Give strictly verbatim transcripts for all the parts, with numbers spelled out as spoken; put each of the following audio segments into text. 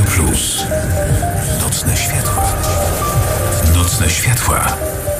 Plus. Nocne światła. Nocne światła.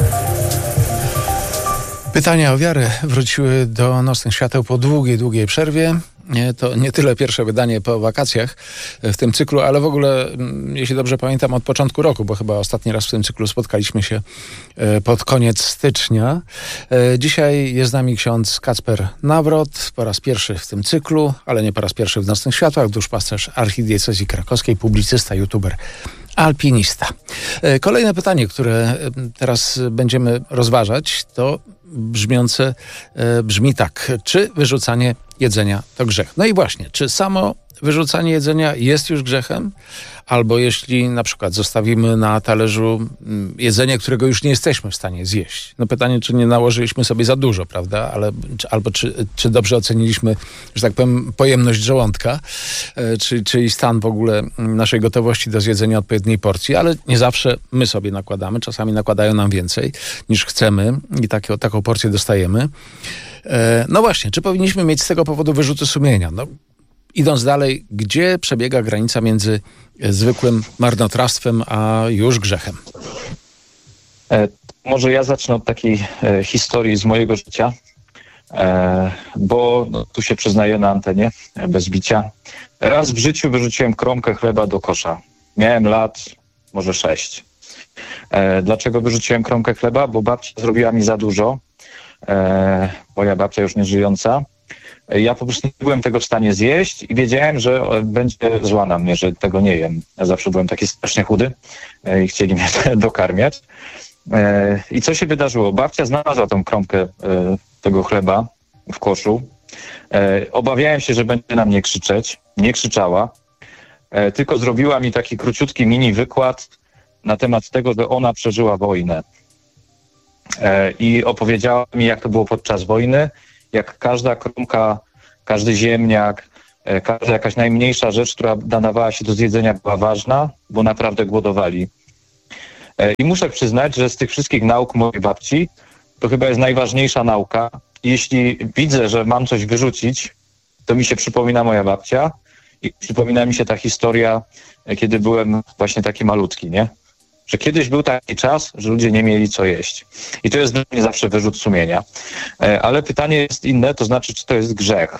Pytania o wiarę wróciły do nocnych świateł po długiej, długiej przerwie. Nie, to nie tyle pierwsze wydanie po wakacjach w tym cyklu, ale w ogóle, jeśli dobrze pamiętam, od początku roku, bo chyba ostatni raz w tym cyklu spotkaliśmy się pod koniec stycznia. Dzisiaj jest z nami ksiądz Kacper Nawrot, po raz pierwszy w tym cyklu, ale nie po raz pierwszy w Nocnych Światłach, duszpasterz archidiecezji krakowskiej, publicysta, youtuber, alpinista. Kolejne pytanie, które teraz będziemy rozważać, to brzmiące, brzmi tak. Czy wyrzucanie jedzenia to grzech? No i właśnie, czy samo wyrzucanie jedzenia jest już grzechem? Albo jeśli na przykład zostawimy na talerzu jedzenie, którego już nie jesteśmy w stanie zjeść. No pytanie, czy nie nałożyliśmy sobie za dużo, prawda? Ale, czy, albo czy, czy dobrze oceniliśmy, że tak powiem, pojemność żołądka, czy, czyli stan w ogóle naszej gotowości do zjedzenia odpowiedniej porcji, ale nie zawsze my sobie nakładamy. Czasami nakładają nam więcej niż chcemy i takie, taką porcję dostajemy. No właśnie, czy powinniśmy mieć z tego powodu wyrzuty sumienia? No, idąc dalej, gdzie przebiega granica między zwykłym marnotrawstwem a już grzechem? E, może ja zacznę od takiej e, historii z mojego życia, e, bo no, tu się przyznaję na antenie, e, bez bicia. Raz w życiu wyrzuciłem kromkę chleba do kosza. Miałem lat może sześć. E, dlaczego wyrzuciłem kromkę chleba? Bo babcia zrobiła mi za dużo. E, moja babcia już nie żyjąca. Ja po prostu nie byłem tego w stanie zjeść i wiedziałem, że będzie zła na mnie, że tego nie jem. Ja zawsze byłem taki strasznie chudy i chcieli mnie dokarmiać. I co się wydarzyło? Babcia znalazła tą kromkę tego chleba w koszu. Obawiałem się, że będzie na mnie krzyczeć. Nie krzyczała, tylko zrobiła mi taki króciutki mini wykład na temat tego, że ona przeżyła wojnę. I opowiedziała mi, jak to było podczas wojny, jak każda kromka, każdy ziemniak, każda jakaś najmniejsza rzecz, która nadawała się do zjedzenia, była ważna, bo naprawdę głodowali. I muszę przyznać, że z tych wszystkich nauk mojej babci to chyba jest najważniejsza nauka. Jeśli widzę, że mam coś wyrzucić, to mi się przypomina moja babcia i przypomina mi się ta historia, kiedy byłem właśnie taki malutki, nie? Że kiedyś był taki czas, że ludzie nie mieli co jeść. I to jest dla mnie zawsze wyrzut sumienia. Ale pytanie jest inne, to znaczy, czy to jest grzech.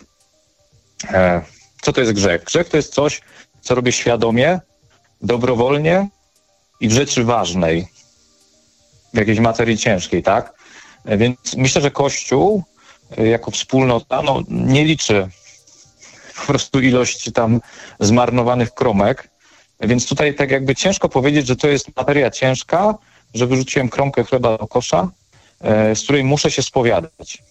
Co to jest grzech? Grzech to jest coś, co robię świadomie, dobrowolnie i w rzeczy ważnej. W jakiejś materii ciężkiej, tak? Więc myślę, że Kościół jako wspólnota no, nie liczy po prostu ilości tam zmarnowanych kromek. Więc tutaj tak jakby ciężko powiedzieć, że to jest materia ciężka, że wyrzuciłem kromkę chleba do kosza, e, z której muszę się spowiadać.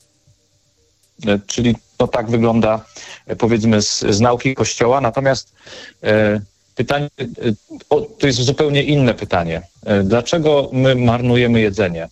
E, czyli to tak wygląda, e, powiedzmy, z, z nauki Kościoła. Natomiast e, pytanie, e, o, to jest zupełnie inne pytanie. E, dlaczego my marnujemy jedzenie?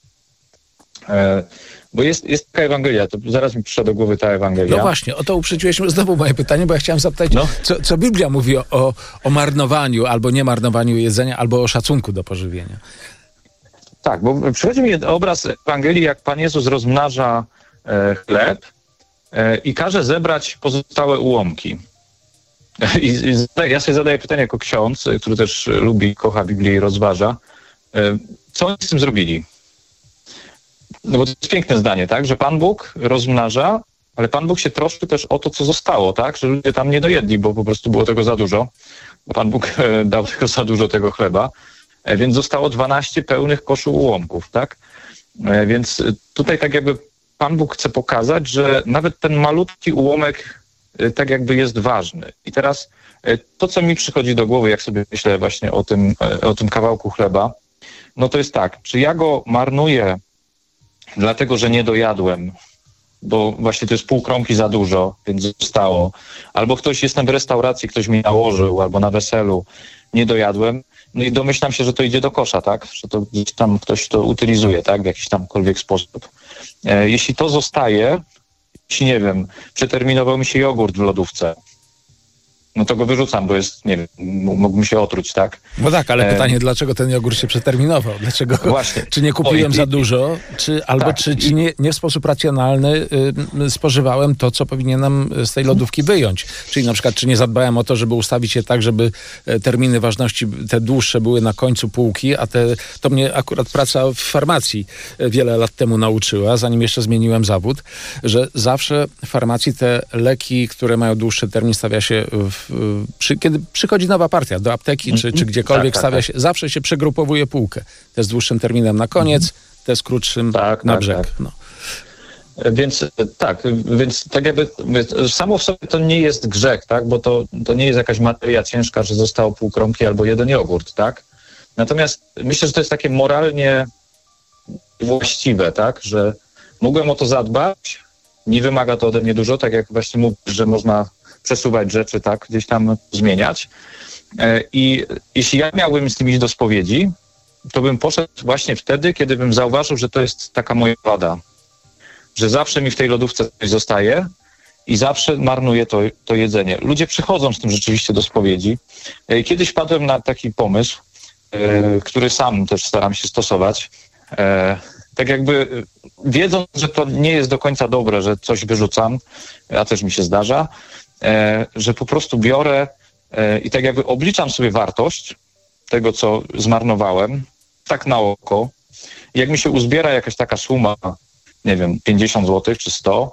E, Bo jest, jest taka Ewangelia, to zaraz mi przyszła do głowy ta Ewangelia. No właśnie, o to uprzedziłeś znowu moje pytanie, bo ja chciałem zapytać, no. co, co Biblia mówi o, o, o marnowaniu albo nie marnowaniu jedzenia, albo o szacunku do pożywienia. Tak, bo przychodzi mi obraz Ewangelii, jak Pan Jezus rozmnaża e, chleb e, i każe zebrać pozostałe ułomki. I, i ja sobie zadaję pytanie jako ksiądz, który też lubi, kocha Biblię i rozważa, e, co oni z tym zrobili? No bo to jest piękne zdanie, tak, że Pan Bóg rozmnaża, ale Pan Bóg się troszczy też o to, co zostało, tak, że ludzie tam nie dojedli, bo po prostu było tego za dużo. Pan Bóg e, dał tego za dużo tego chleba, e, więc zostało dwanaście pełnych koszy ułomków, tak. E, więc tutaj tak jakby Pan Bóg chce pokazać, że nawet ten malutki ułomek e, tak jakby jest ważny. I teraz e, to, co mi przychodzi do głowy, jak sobie myślę właśnie o tym, e, o tym kawałku chleba, no to jest tak, czy ja go marnuję dlatego, że nie dojadłem, bo właśnie to jest pół kromki za dużo, więc zostało. Albo ktoś, jestem w restauracji, ktoś mi nałożył, albo na weselu, nie dojadłem. No i domyślam się, że to idzie do kosza, tak? Że to gdzieś tam ktoś to utylizuje, tak? W jakiś tamkolwiek sposób. E, jeśli to zostaje, jeśli nie wiem, przeterminował mi się jogurt w lodówce, no to go wyrzucam, bo jest, nie wiem, mógłbym się otruć, tak? No tak, ale E, pytanie, dlaczego ten jogurt się przeterminował? Dlaczego? Właśnie. Czy nie kupiłem O, i- za dużo, czy albo tak, czy, i- czy nie, nie w sposób racjonalny y, spożywałem to, co powinienem z tej lodówki wyjąć? Czyli na przykład, czy nie zadbałem o to, żeby ustawić je tak, żeby e, terminy ważności, te dłuższe były na końcu półki, a te, to mnie akurat praca w farmacji e, wiele lat temu nauczyła, zanim jeszcze zmieniłem zawód, że zawsze w farmacji te leki, które mają dłuższy termin, stawia się, w, w, przy, kiedy przychodzi nowa partia do apteki, czy, czy gdziekolwiek, tak, tak, stawia tak. się, zawsze się przegrupowuje półkę. Te z dłuższym terminem na koniec, te z krótszym Tak, na tak, brzeg. tak. No. Więc e, tak, więc tak jakby e, samo w sobie to nie jest grzech, tak? Bo to, to nie jest jakaś materia ciężka, że zostało pół kromki albo jeden jogurt, tak? Natomiast myślę, że to jest takie moralnie właściwe, tak? Że mogłem o to zadbać, nie wymaga to ode mnie dużo, tak jak właśnie mówisz, że można przesuwać rzeczy, tak? Gdzieś tam zmieniać. E, I jeśli ja miałbym z tym iść do spowiedzi, to bym poszedł właśnie wtedy, kiedy bym zauważył, że to jest taka moja wada. Że zawsze mi w tej lodówce coś zostaje i zawsze marnuję to, to jedzenie. Ludzie przychodzą z tym rzeczywiście do spowiedzi. E, Kiedyś padłem na taki pomysł, e, który sam też staram się stosować. E, tak jakby e, wiedząc, że to nie jest do końca dobre, że coś wyrzucam, a też mi się zdarza, e, że po prostu biorę e, i tak jakby obliczam sobie wartość tego, co zmarnowałem, tak na oko. I jak mi się uzbiera jakaś taka suma, nie wiem, pięćdziesiąt złotych czy sto,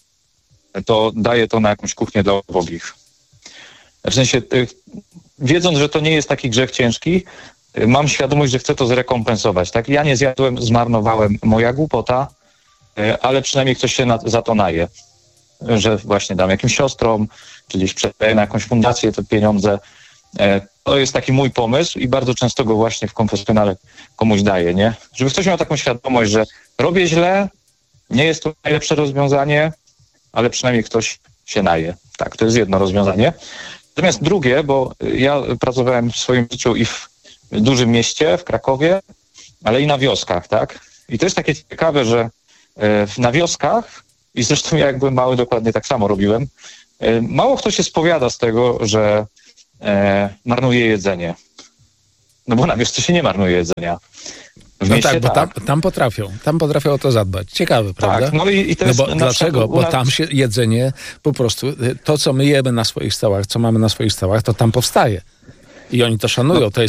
to daję to na jakąś kuchnię dla ubogich. W sensie, y, wiedząc, że to nie jest taki grzech ciężki, y, mam świadomość, że chcę to zrekompensować. Tak? Ja nie zjadłem, zmarnowałem, moja głupota, y, ale przynajmniej ktoś się na, za to naje. Że właśnie dam jakimś siostrom, czy gdzieś przedaję na jakąś fundację te pieniądze. Y, to jest taki mój pomysł i bardzo często go właśnie w konfesjonale komuś daję, nie? Żeby ktoś miał taką świadomość, że robię źle, nie jest to najlepsze rozwiązanie, ale przynajmniej ktoś się naje. Tak, to jest jedno rozwiązanie. Natomiast drugie, bo ja pracowałem w swoim życiu i w dużym mieście, w Krakowie, ale i na wioskach, tak? I to jest takie ciekawe, że e, na wioskach, i zresztą ja jak byłem mały, dokładnie tak samo robiłem, e, mało kto się spowiada z tego, że e, marnuje jedzenie. No bo na wiosce się nie marnuje jedzenia. W No mieście tak, bo tak. tam, tam potrafią, tam potrafią o to zadbać. Ciekawe, prawda? Tak, no i, i to No jest bo na dlaczego? przykład u Bo nas- tam się jedzenie, po prostu y, to, co my jemy na swoich stołach, co mamy na swoich stołach, to tam powstaje. I oni to szanują. To jest